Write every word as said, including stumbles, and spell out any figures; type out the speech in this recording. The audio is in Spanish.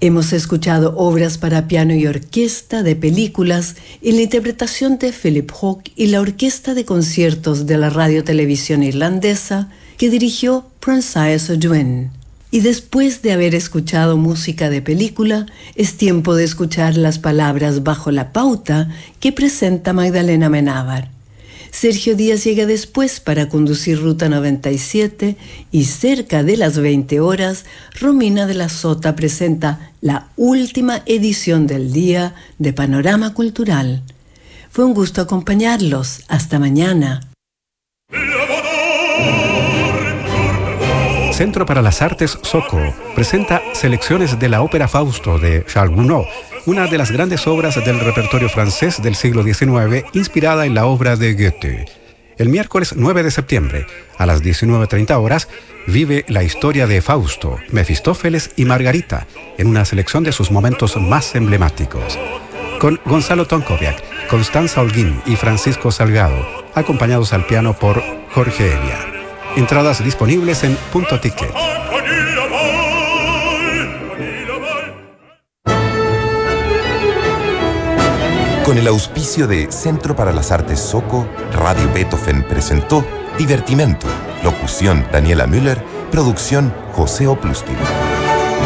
Hemos escuchado obras para piano y orquesta de películas en la interpretación de Philip Hawke y la Orquesta de Conciertos de la Radio-Televisión Irlandesa que dirigió Francis O'Duin. Y después de haber escuchado música de película, es tiempo de escuchar las palabras bajo la pauta que presenta Magdalena Amenábar. Sergio Díaz llega después para conducir Ruta noventa y siete y cerca de las veinte horas, Romina de la Sota presenta la última edición del día de Panorama Cultural. Fue un gusto acompañarlos. Hasta mañana. Centro para las Artes Soco presenta selecciones de la ópera Fausto de Charles Gounod, una de las grandes obras del repertorio francés del siglo diecinueve, inspirada en la obra de Goethe. El miércoles nueve de septiembre, a las diecinueve treinta horas, vive la historia de Fausto, Mefistófeles y Margarita, en una selección de sus momentos más emblemáticos. Con Gonzalo Tonkoviak, Constanza Holguín y Francisco Salgado, acompañados al piano por Jorge Elia. Entradas disponibles en Punto Ticket. Con el auspicio de Centro para las Artes Soco, Radio Beethoven presentó Divertimento. Locución Daniela Müller, producción José Opluskin.